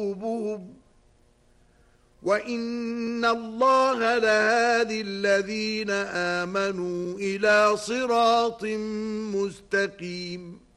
وَإِنَّ اللَّهَ لَهَادِي الَّذِينَ آمَنُوا إِلَى صِرَاطٍ مُسْتَقِيمٍ